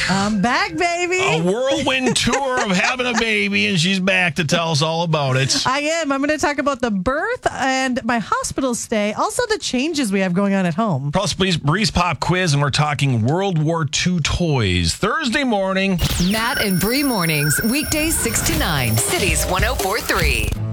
I'm back, baby. A whirlwind tour of having a baby, and she's back to tell us all about it. I am. I'm going to talk about the birth and my hospital stay, also the changes we have going on at home. Plus, please, Breeze Pop quiz, and we're talking World War II toys. Thursday morning. Matt and Bree mornings, weekdays 6 to 9, Cities 104.3.